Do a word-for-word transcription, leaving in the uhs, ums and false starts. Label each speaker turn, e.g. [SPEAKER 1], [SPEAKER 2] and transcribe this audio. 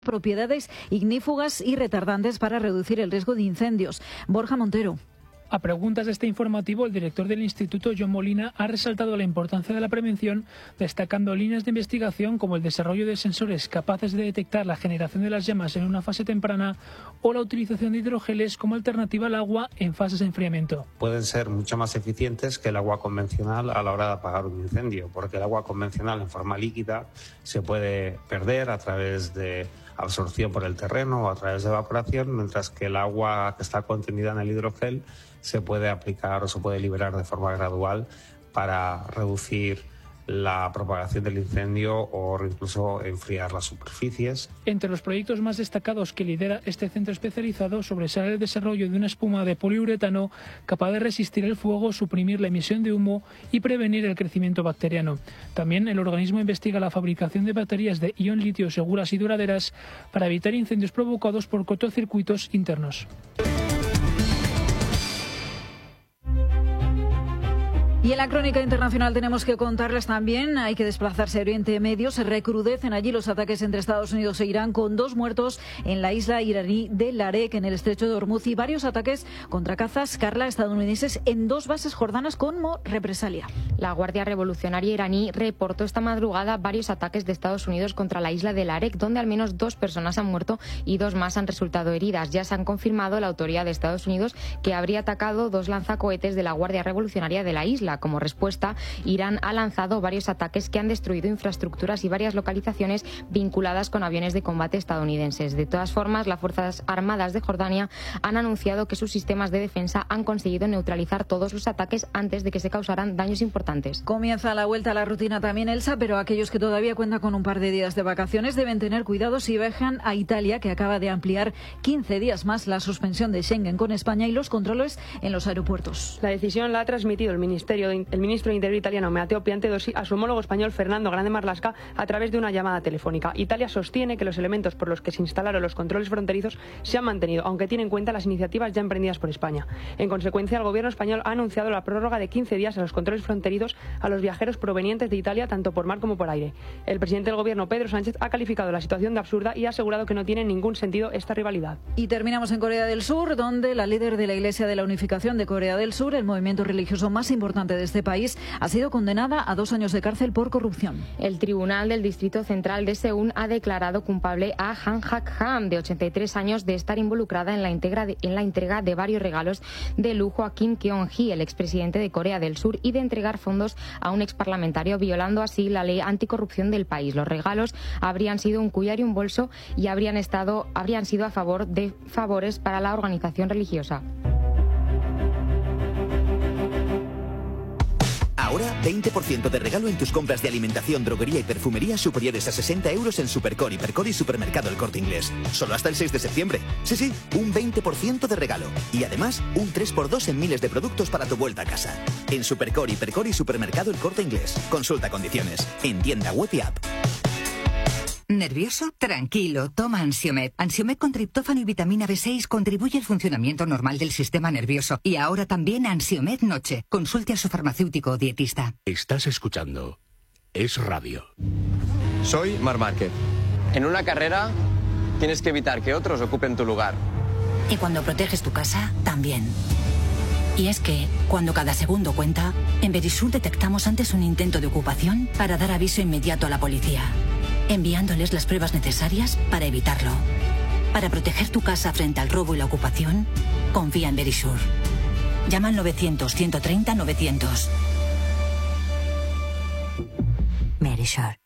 [SPEAKER 1] propiedades ignífugas y retardantes para reducir el riesgo de incendios. Borja Montero.
[SPEAKER 2] A preguntas de este informativo, el director del Instituto, John Molina, ha resaltado la importancia de la prevención, destacando líneas de investigación como el desarrollo de sensores capaces de detectar la generación de las llamas en una fase temprana o la utilización de hidrogeles como alternativa al agua en fases de enfriamiento.
[SPEAKER 3] Pueden ser mucho más eficientes que el agua convencional a la hora de apagar un incendio, porque el agua convencional en forma líquida se puede perder a través de absorción por el terreno o a través de evaporación, mientras que el agua que está contenida en el hidrogel se puede aplicar o se puede liberar de forma gradual para reducir la propagación del incendio o incluso enfriar las superficies.
[SPEAKER 2] Entre los proyectos más destacados que lidera este centro especializado sobresale el desarrollo de una espuma de poliuretano capaz de resistir el fuego, suprimir la emisión de humo y prevenir el crecimiento bacteriano. También el organismo investiga la fabricación de baterías de ion litio seguras y duraderas para evitar incendios provocados por cortocircuitos internos.
[SPEAKER 1] Y en la crónica internacional tenemos que contarles también, hay que desplazarse a Oriente Medio, se recrudecen allí los ataques entre Estados Unidos e Irán con dos muertos en la isla iraní de Larek, en el estrecho de Hormuz, y varios ataques contra cazas Carla estadounidenses en dos bases jordanas como represalia.
[SPEAKER 4] La Guardia Revolucionaria iraní reportó esta madrugada varios ataques de Estados Unidos contra la isla de Larek, donde al menos dos personas han muerto y dos más han resultado heridas. Ya se han confirmado la autoridad de Estados Unidos que habría atacado dos lanzacohetes de la Guardia Revolucionaria de la isla. Como respuesta, Irán ha lanzado varios ataques que han destruido infraestructuras y varias localizaciones vinculadas con aviones de combate estadounidenses. De todas formas, las Fuerzas Armadas de Jordania han anunciado que sus sistemas de defensa han conseguido neutralizar todos los ataques antes de que se causaran daños importantes.
[SPEAKER 1] Comienza la vuelta a la rutina también, Elsa, pero aquellos que todavía cuentan con un par de días de vacaciones deben tener cuidado si viajan a Italia, que acaba de ampliar quince días más la suspensión de Schengen con España y los controles en los aeropuertos.
[SPEAKER 5] La decisión la ha transmitido el Ministerio de, el ministro de Interior italiano Matteo Piantedosi a su homólogo español Fernando Grande Marlaska a través de una llamada telefónica. Italia sostiene que los elementos por los que se instalaron los controles fronterizos se han mantenido, aunque tiene en cuenta las iniciativas ya emprendidas por España. En consecuencia, el gobierno español ha anunciado la prórroga de quince días a los controles fronterizos a los viajeros provenientes de Italia, tanto por mar como por aire. El presidente del gobierno, Pedro Sánchez, ha calificado la situación de absurda y ha asegurado que no tiene ningún sentido esta rivalidad.
[SPEAKER 1] Y terminamos en Corea del Sur, donde la líder de la Iglesia de la Unificación de Corea del Sur, el movimiento religioso más importante de este país, ha sido condenada a dos años de cárcel por corrupción.
[SPEAKER 4] El Tribunal del Distrito Central de Seúl ha declarado culpable a Han Hak-ham, de ochenta y tres años, de estar involucrada en la, integra de, en la entrega de varios regalos de lujo a Kim Keon-hee, el expresidente de Corea del Sur, y de entregar fondos a un exparlamentario, violando así la ley anticorrupción del país. Los regalos habrían sido un collar y un bolso y habrían, estado, habrían sido a favor de favores para la organización religiosa.
[SPEAKER 6] Ahora, veinte por ciento de regalo en tus compras de alimentación, droguería y perfumería superiores a sesenta euros en Supercor, Hipercor y Supermercado El Corte Inglés. Solo hasta el seis de septiembre. Sí, sí, un veinte por ciento de regalo. Y además, un tres por dos en miles de productos para tu vuelta a casa. En Supercor, Hipercor y Supermercado El Corte Inglés. Consulta condiciones. En tienda web y app.
[SPEAKER 7] ¿Nervioso? Tranquilo, toma Ansiomed. Ansiomed con triptófano y vitamina B seis contribuye al funcionamiento normal del sistema nervioso. Y ahora también Ansiomed Noche. Consulte a su farmacéutico o dietista.
[SPEAKER 8] Estás escuchando Es Radio.
[SPEAKER 9] Soy Marc Márquez. En una carrera tienes que evitar que otros ocupen tu lugar.
[SPEAKER 10] Y cuando proteges tu casa, también. Y es que, cuando cada segundo cuenta, en Verisur detectamos antes un intento de ocupación para dar aviso inmediato a la policía, enviándoles las pruebas necesarias para evitarlo. Para proteger tu casa frente al robo y la ocupación, confía en Verisur. Llama al novecientos, ciento treinta, novecientos. Verisur.